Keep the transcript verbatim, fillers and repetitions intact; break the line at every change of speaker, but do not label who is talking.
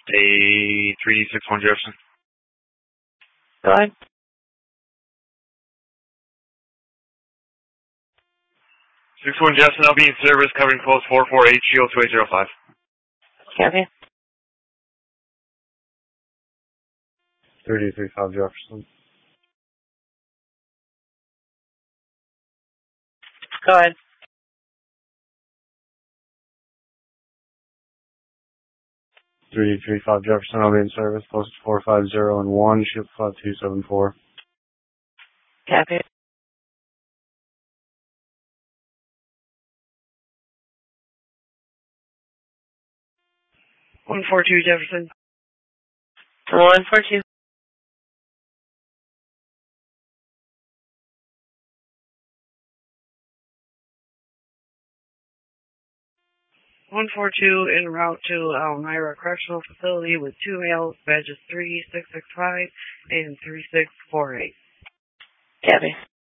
A three six one Jefferson.
Go ahead.
six one Jefferson, I'll be in service covering close four four eight, shield two eight zero five.
Copy.
thirty three five Jefferson.
Go ahead.
three three five Jefferson, I'll be in service, post four five zero and one, shield five two seven four.
Copy.
one four two Jefferson.
one four two.
one four two en route to Elmira Correctional Facility with two males, badges three six six five and three six four eight.
Copy.